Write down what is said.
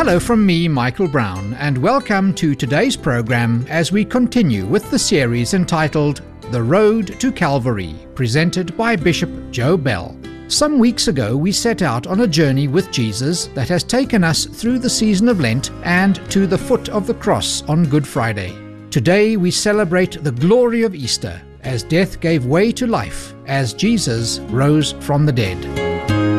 Hello from me, Michael Brown, and welcome to today's program as we continue with the series entitled The Road to Calvary, presented by Bishop Joe Bell. Some weeks ago we set out on a journey with Jesus that has taken us through the season of Lent and to the foot of the cross on Good Friday. Today we celebrate the glory of Easter as death gave way to life as Jesus rose from the dead.